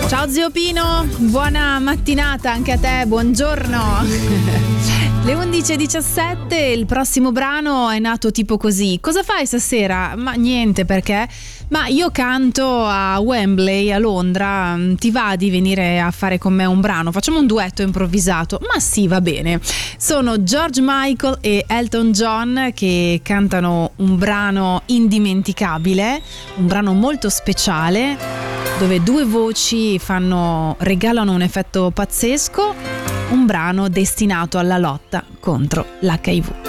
Ciao zio Pino, buona mattinata anche a te, buongiorno. Le 11:17, il prossimo brano è nato tipo così. Cosa fai stasera? Ma niente, perché? Ma io canto a Wembley a Londra, ti va di venire a fare con me un brano? Facciamo un duetto improvvisato? Ma sì, va bene. Sono George Michael e Elton John che cantano un brano indimenticabile, un brano molto speciale, dove due voci regalano un effetto pazzesco, un brano destinato alla lotta contro l'HIV.